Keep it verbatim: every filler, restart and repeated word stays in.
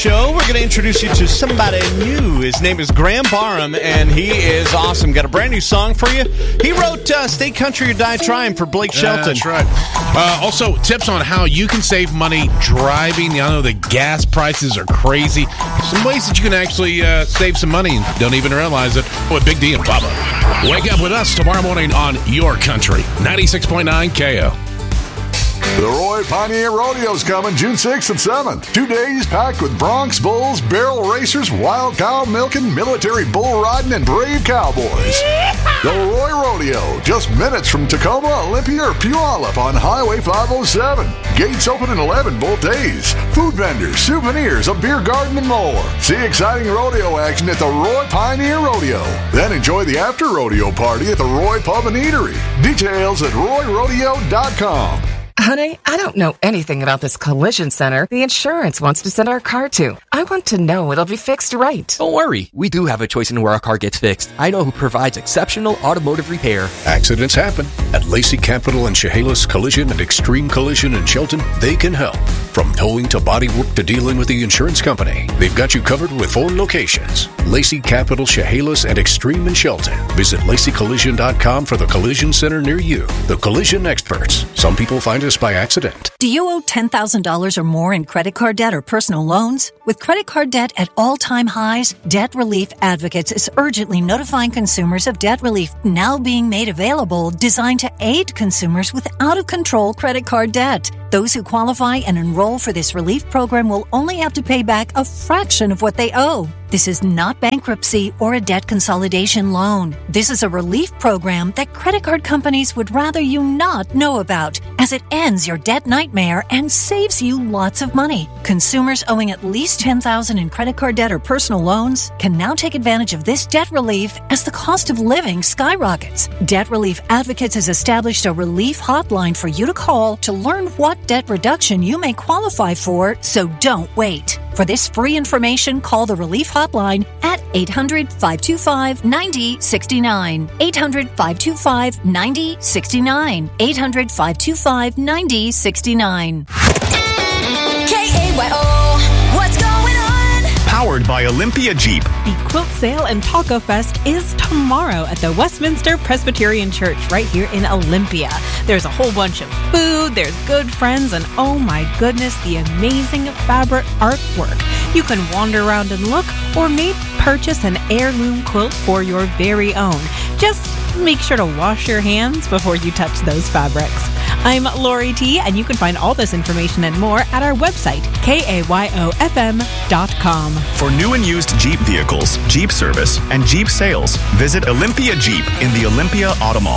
show, we're going to introduce you to somebody new. His name is Graham Barham, and he is awesome. Got a brand new song for you. He wrote uh, State Country or Die Trying for Blake Shelton. Yeah, that's right. Uh, also, tips on how you can save money driving. I know the gas prices are crazy. Some ways that you can actually uh, save some money and don't even realize it. With Big D and Bubba. Wake up with us tomorrow morning on Your Country, ninety-six point nine K O. The Roy Pioneer Rodeo's coming June sixth and seventh. Two days packed with Bronx Bulls, barrel racers, wild cow milking, military bull riding, and brave cowboys. The Roy Rodeo, just minutes from Tacoma, Olympia, or Puyallup on Highway five oh seven. Gates open at eleven both days. Food vendors, souvenirs, a beer garden, and more. See exciting rodeo action at the Roy Pioneer Rodeo. Then enjoy the after-rodeo party at the Roy Pub and Eatery. Details at roy rodeo dot com. Honey, I don't know anything about this collision center the insurance wants to send our car to. I want to know it'll be fixed right. Don't worry. We do have a choice in where our car gets fixed. I know who provides exceptional automotive repair. Accidents happen. At Lacey Capital and Chehalis Collision and Extreme Collision in Shelton, they can help. From towing to bodywork to dealing with the insurance company, they've got you covered with four locations. Lacey Capital, Chehalis, and Extreme in Shelton. Visit lacy collision dot com for the collision center near you. The collision experts. Some people find us by accident. Do you owe ten thousand dollars or more in credit card debt or personal loans? With credit card debt at all-time highs, Debt Relief Advocates is urgently notifying consumers of debt relief now being made available, designed to aid consumers with out-of-control credit card debt. Those who qualify and enroll for this relief program will only have to pay back a fraction of what they owe. This is not bankruptcy or a debt consolidation loan. This is a relief program that credit card companies would rather you not know about, as it ends your debt nightmare and saves you lots of money. Consumers owing at least ten thousand dollars in credit card debt or personal loans can now take advantage of this debt relief as the cost of living skyrockets. Debt Relief Advocates has established a relief hotline for you to call to learn what debt reduction you may qualify for, so don't wait. For this free information, call the Relief Hotline at eight hundred, five two five, nine zero six nine. eight hundred, five two five, nine zero six nine. eight hundred, five two five, nine zero six nine. K A Y O, what's going on? Powered by Olympia Jeep. The Quilt Sale and Taco Fest is tomorrow at the Westminster Presbyterian Church right here in Olympia. There's a whole bunch of food, there's good friends, and oh my goodness, the amazing fabric artwork. You can wander around and look, or maybe purchase an heirloom quilt for your very own. Just make sure to wash your hands before you touch those fabrics. I'm Lori T, and you can find all this information and more at our website, K A Y O F M dot com. For new and used Jeep vehicles, Jeep service, and Jeep sales, visit Olympia Jeep in the Olympia Auto Mall.